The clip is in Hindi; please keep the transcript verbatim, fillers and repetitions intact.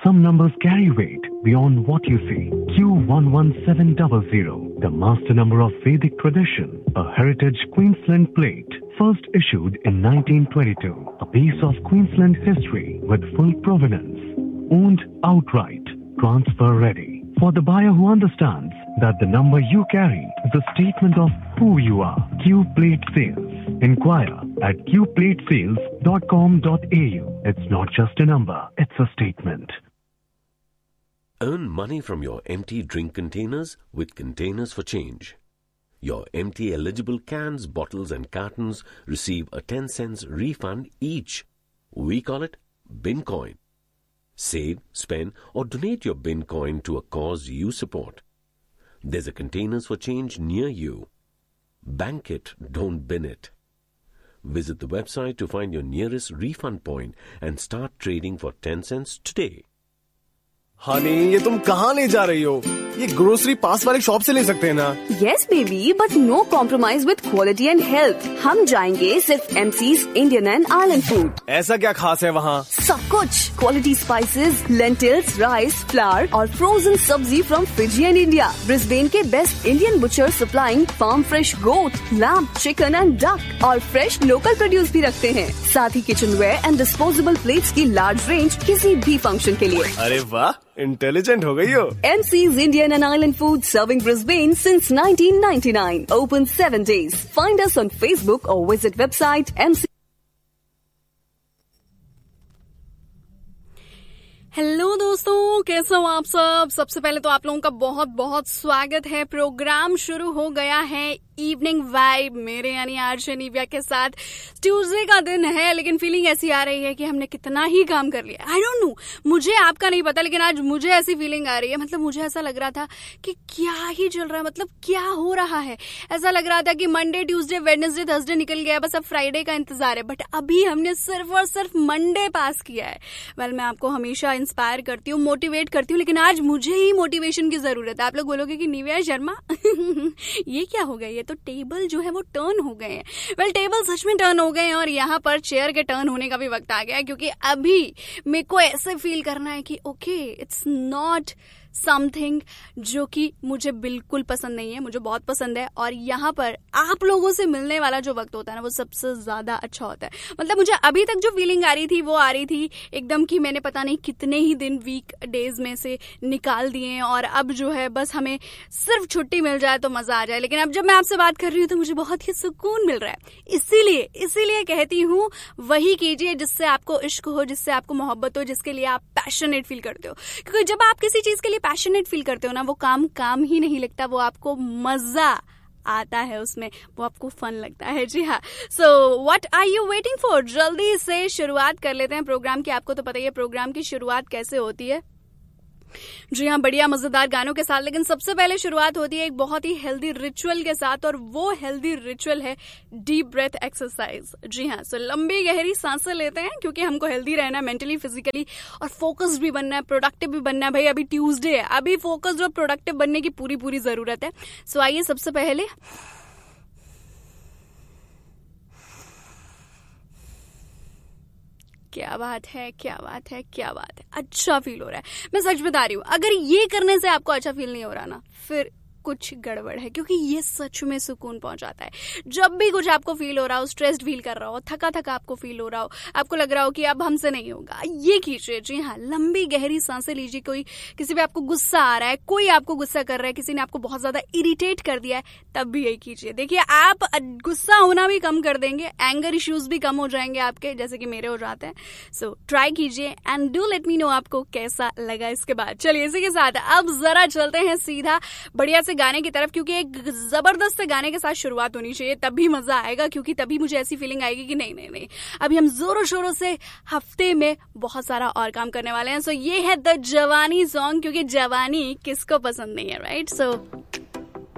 some numbers carry weight beyond what you see. Q one one seven zero zero, the master number of Vedic tradition, a heritage Queensland plate, first issued in nineteen twenty-two. A piece of Queensland history with full provenance, owned outright, transfer ready. For the buyer who understands that the number you carry is a statement of who you are. Q Plate Sales. Inquire at q plate sales dot com dot a u. It's not just a number, it's a statement. Earn money from your empty drink containers with Containers for Change. Your empty eligible cans, bottles and cartons receive a ten cents refund each. We call it Bin Coin. Save, spend or donate your Bin Coin to a cause you support. There's a Containers for Change near you. Bank it, don't bin it. Visit the website to find your nearest refund point and start trading for ten cents today. Honey, ये तुम कहाँ ले जा रही हो? ये ग्रोसरी पास वाली शॉप से ले सकते हैं ना? Yes baby, but no compromise with quality and health. हम जाएंगे सिर्फ एमसी's Indian and Island Food. ऐसा क्या खास है वहाँ? सब कुछ, quality spices, lentils, rice, flour और frozen सब्जी from Fiji and India. Brisbane के best Indian butcher supplying farm fresh goat, lamb, chicken and duck और fresh local produce भी रखते हैं. साथ ही kitchenware and disposable plates की large range किसी भी function के लिए. अरे वाह, इंटेलिजेंट हो गई हो. एमसी's Indian and Island Food serving Brisbane since nineteen ninety-nine. Open seven days. Find us on Facebook or visit website M C. Hello दोस्तों, कैसे हो आप सब? सबसे पहले तो आप लोगों का बहुत बहुत स्वागत है. प्रोग्राम शुरू हो गया है इवनिंग वाइब मेरे यानी आरजे निव्या के साथ. ट्यूसडे का दिन है लेकिन फीलिंग ऐसी आ रही है कि हमने कितना ही काम कर लिया. आई डोंट नो, मुझे आपका नहीं पता लेकिन आज मुझे ऐसी फीलिंग आ रही है. मतलब मुझे ऐसा लग रहा था कि क्या ही चल रहा है, मतलब क्या हो रहा है. ऐसा लग रहा था कि मंडे ट्यूसडे वेडनेसडे थर्सडे निकल गया, बस अब फ्राइडे का इंतजार है. बट अभी हमने सिर्फ और सिर्फ मंडे पास किया है. वेल मैं आपको हमेशा इंस्पायर करती हूँ, मोटिवेट करती हूँ, लेकिन आज मुझे ही मोटिवेशन की जरूरत है. आप लोग बोलोगे कि निव्या शर्मा ये क्या हो गया, ये तो टेबल जो है वो टर्न हो गए हैं. वेल टेबल सच में टर्न हो गए हैं और यहाँ पर चेयर के टर्न होने का भी वक्त आ गया है, क्योंकि अभी मेरे को ऐसे फील करना है कि ओके इट्स नॉट समथिंग जो कि मुझे बिल्कुल पसंद नहीं है, मुझे बहुत पसंद है. और यहाँ पर आप लोगों से मिलने वाला जो वक्त होता है ना, वो सबसे ज्यादा अच्छा होता है. मतलब मुझे अभी तक जो फीलिंग आ रही थी वो आ रही थी एकदम कि मैंने पता नहीं कितने ही दिन वीक डेज में से निकाल दिए हैं और अब जो है बस हमें सिर्फ छुट्टी मिल जाए तो मजा आ जाए. लेकिन अब जब मैं आपसे बात कर रही हूँ तो मुझे बहुत ही सुकून मिल रहा है. इसीलिए इसीलिए कहती हूँ वही कीजिए जिससे आपको इश्क हो, जिससे आपको मोहब्बत हो, जिसके लिए आप पैशनेट फील करते हो. क्योंकि जब आप किसी चीज के लिए पैशनेट फील करते हो ना, वो काम काम ही नहीं लगता, वो आपको मजा आता है उसमें, वो आपको फन लगता है. जी हाँ, so what are you waiting for? जल्दी से शुरुआत कर लेते हैं प्रोग्राम की. आपको तो पता ही है प्रोग्राम की शुरुआत कैसे होती है. जी हाँ, बढ़िया मजेदार गानों के साथ. लेकिन सबसे पहले शुरुआत होती है एक बहुत ही हेल्दी रिचुअल के साथ, और वो हेल्दी रिचुअल है डीप ब्रेथ एक्सरसाइज. जी हाँ, सो लंबी गहरी सांसें लेते हैं क्योंकि हमको हेल्दी रहना है मेंटली, फिजिकली, और फोकस भी बनना है, प्रोडक्टिव भी बनना है. भाई अभी ट्यूसडे है, अभी फोकस और प्रोडक्टिव बनने की पूरी पूरी जरूरत है. सो आइए सबसे पहले क्या बात है, क्या बात है, क्या बात है. अच्छा फील हो रहा है, मैं सच बता रही हूँ. अगर ये करने से आपको अच्छा फील नहीं हो रहा ना, फिर कुछ गड़बड़ है, क्योंकि ये सच में सुकून पहुंचाता है. जब भी कुछ आपको फील हो रहा हो, स्ट्रेस्ड फील कर रहा हो, थका थका आपको फील हो रहा हो, आपको लग रहा हो कि अब हमसे नहीं होगा, ये कीजिए. जी हाँ, लंबी गहरी सांसें लीजिए. कोई किसी पे आपको गुस्सा आ रहा है, कोई आपको गुस्सा कर रहा है, किसी ने आपको बहुत ज्यादा इरिटेट कर दिया है, तब भी यही कीजिए. देखिए आप गुस्सा होना भी कम कर देंगे, एंगर इश्यूज भी कम हो जाएंगे आपके, जैसे कि मेरे हो जाते हैं. सो ट्राई कीजिए and do let me know आपको कैसा लगा. इसके बाद चलिए इसी के साथ अब जरा चलते हैं सीधा बढ़िया से गाने की तरफ, क्योंकि एक जबरदस्त से गाने के साथ शुरुआत होनी चाहिए, तभी मजा आएगा. क्योंकि तभी मुझे ऐसी फीलिंग आएगी कि नहीं नहीं नहीं अभी हम जोरों शोरों से हफ्ते में बहुत सारा और काम करने वाले हैं. सो ये है द जवानी सॉन्ग, क्योंकि जवानी किसको पसंद नहीं है, राइट? सो